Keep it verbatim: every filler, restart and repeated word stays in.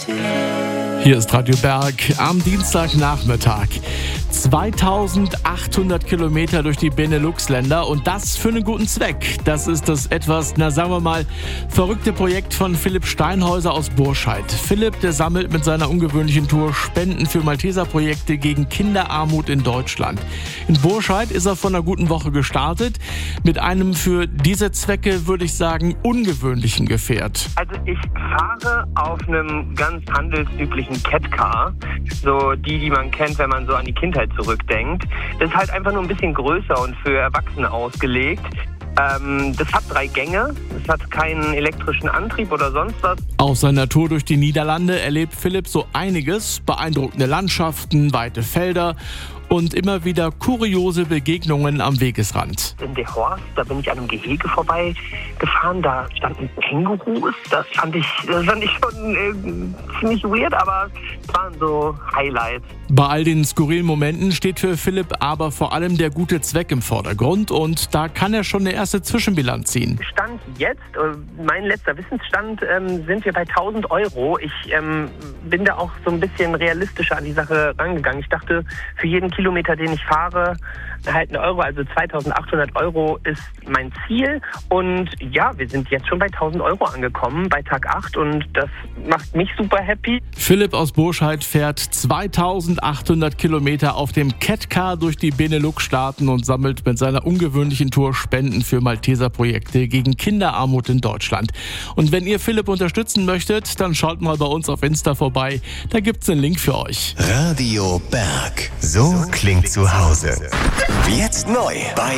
Hier ist Radio Berg am Dienstagnachmittag. zweitausendachthundert Kilometer durch die Benelux-Länder und das für einen guten Zweck. Das ist das etwas, na sagen wir mal, verrückte Projekt von Philipp Steinhäuser aus Burscheid. Philipp, der sammelt mit seiner ungewöhnlichen Tour Spenden für Malteser-Projekte gegen Kinderarmut in Deutschland. In Burscheid ist er vor einer guten Woche gestartet mit einem für diese Zwecke, würde ich sagen, ungewöhnlichen Gefährt. Also ich fahre auf einem ganz handelsüblichen Catcar, so die, die man kennt, wenn man so an die Kindheit zurückdenkt. Das ist halt einfach nur ein bisschen größer und für Erwachsene ausgelegt. Ähm, das hat drei Gänge, es hat keinen elektrischen Antrieb oder sonst was. Auf seiner Tour durch die Niederlande erlebt Philipp so einiges, beeindruckende Landschaften, weite Felder und immer wieder kuriose Begegnungen am Wegesrand. In der Horst, da bin ich an einem Gehege vorbeigefahren, da standen Kängurus. Das fand ich, das fand ich schon äh, ziemlich weird, aber es waren so Highlights. Bei all den skurrilen Momenten steht für Philipp aber vor allem der gute Zweck im Vordergrund und da kann er schon eine erste Zwischenbilanz ziehen. Stand jetzt, mein letzter Wissensstand, ähm, sind wir bei tausend Euro. Ich ähm, bin da auch so ein bisschen realistischer an die Sache rangegangen. Ich dachte, für jeden Kilometer, den ich fahre, halt eine Euro, also zweitausendachthundert Euro ist mein Ziel. Und ja, wir sind jetzt schon bei tausend Euro angekommen, bei Tag acht und das macht mich super happy. Philipp aus Burscheid fährt zweitausendachthundert Kilometer auf dem Catcar durch die Benelux-Staaten und sammelt mit seiner ungewöhnlichen Tour Spenden für Malteser-Projekte gegen Kinderarmut in Deutschland. Und wenn ihr Philipp unterstützen möchtet, dann schaut mal bei uns auf Insta vorbei. Da gibt's einen Link für euch. Radio Berg. So klingt zu Hause. Jetzt neu bei